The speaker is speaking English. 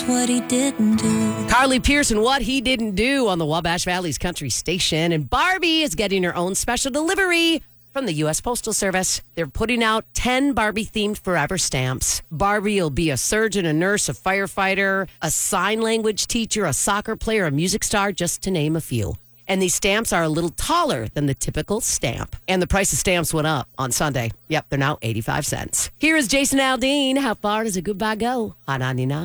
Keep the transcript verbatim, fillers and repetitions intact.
What he didn't do. Carly Pearson, What He Didn't Do on the Wabash Valley's country station. And Barbie is getting her own special delivery from the U S Postal Service. They're putting out ten Barbie-themed forever stamps. Barbie will be a surgeon, a nurse, a firefighter, a sign language teacher, a soccer player, a music star, just to name a few. And these stamps are a little taller than the typical stamp. And the price of stamps went up on Sunday. Yep, they're now eighty-five cents. Here is Jason Aldean. How far does a goodbye go? On ninety-nine.